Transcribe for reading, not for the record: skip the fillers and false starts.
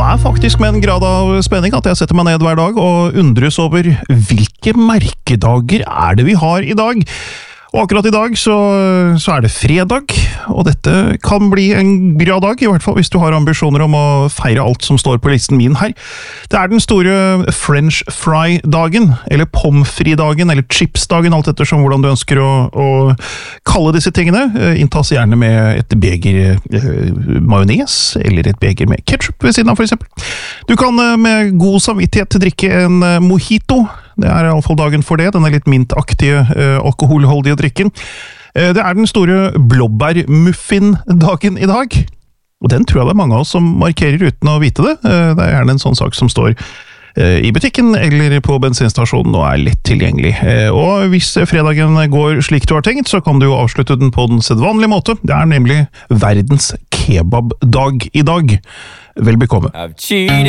faktisk med en grad av spenning at jeg setter meg ned hver dag og undres over hvilke merkedager er det vi har i dag. Og akkurat i dag så er det fredag, og dette kan bli en bra dag, i hvert fall hvis du har ambisjoner om å feire alt som står på listen min her. Det er den store French fry-dagen, eller pommes frites-dagen, eller chips-dagen, alt ettersom hvordan du ønsker å kalle disse tingene. Inntas gjerne med et beger majones, eller et beger med ketchup ved siden av for eksempel. Du kan med god samvittighet drikke en mojito. Det er i alle fall dagen for det, denne litt mintaktige, alkoholholdige drikken. Det er den store blåbærmuffin-dagen i dag. Og den tror jeg det er mange av oss som markerer uten å vite det. Det er gjerne en sånn sak som står i butikken eller på bensinstasjonen og er lett tilgjengelig. Og hvis fredagen går slik du har tenkt, så kan du jo avslutte den på den sedvanlige måte. Det er nemlig verdens kebabdag i dag. Vel bekomme.